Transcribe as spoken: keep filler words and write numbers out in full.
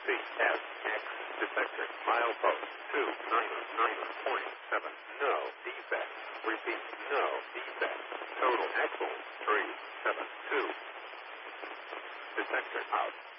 C S X. Detector. Milepost two niner niner point seven. No defect. Repeat. No defect. Total axle three seven two. Detector out.